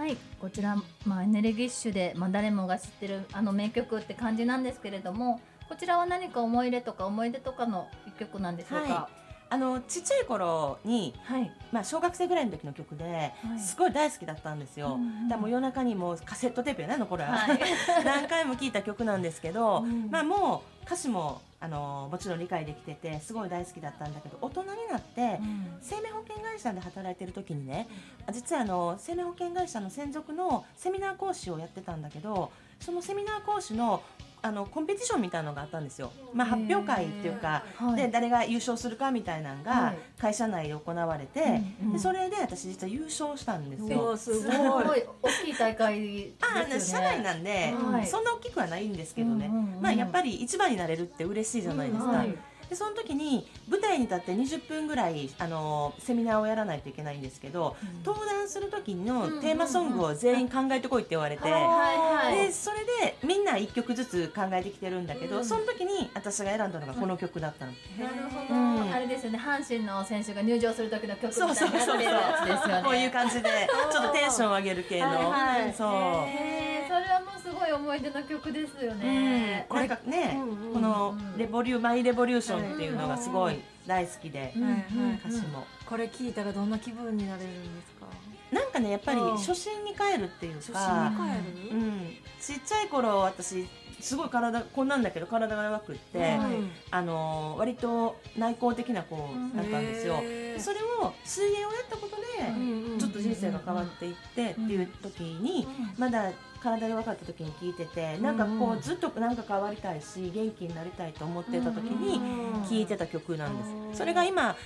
はい、こちら、エネルギッシュで、誰もが知ってる名曲って感じなんですけれども、こちらは何か思い入れとか思い出とかの一曲なんでしょうか？ ちっちゃい頃に、小学生ぐらいの時の曲で、すごい大好きだったんですよ。だもう夜中にもカセットテープやね、これは、何回も聴いた曲なんですけど、もう歌詞ももちろん理解できててすごい大好きだったんだけど、大人になって、生命保険会社で働いてる時にね、実は生命保険会社の専属のセミナー講師をやってたんだけど、そのセミナー講師のコンペティションみたいなのがあったんですよ。発表会っていうか、で誰が優勝するかみたいなのが会社内で行われて、でそれで私実は優勝したんですよ。 すごい大きい大会ですよね。 社内なんで、そんな大きくはないんですけどね、やっぱり一番になれるって嬉しいじゃないですか。でその時に舞台に立って20分ぐらいセミナーをやらないといけないんですけど、登壇する時のテーマソングを全員考えてこいって言われて、でそれでみんな1曲ずつ考えてきてるんだけど、その時に私が選んだのがこの曲だったの。 なるほど、あれですよね、阪神の選手が入場する時の曲みたいなやつですよね。 こういう感じでちょっとテンションを上げる系の、 それはもうすごい思い出の曲ですよね。 なんかね、このマイレボリューションっていうのがすごい大好きで、歌詞もこれ聞いたらどんな気分になれるんですか？ なんかね、やっぱり初心に帰るっていうか、ちっちゃい頃私すごいこんなんだけど体が弱くって、割と内向的な子だったんですよ。それを水泳をやったことでちょっと人生が変わっていってっていう時に、まだ体が弱かった時に聞いてて、なんかこうずっとなんか変わりたいし元気になりたいと思ってた時に聴いてた曲なんです。それが今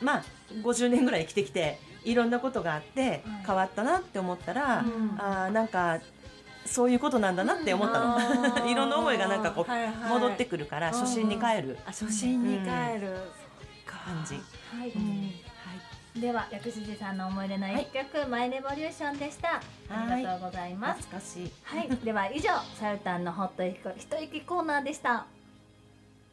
50年ぐらい生きてきていろんなことがあって変わったなって思ったら、なんかそういうことなんだなって思ったの。いろんな思いがなんかこう戻ってくるから、初心に帰る初心に帰る感じ。 では薬師寺さんの思い出の一曲、マイレボリューションでした。ありがとうございます。 懐かしい。 では以上、さゆたんのほっと一息コーナーでした。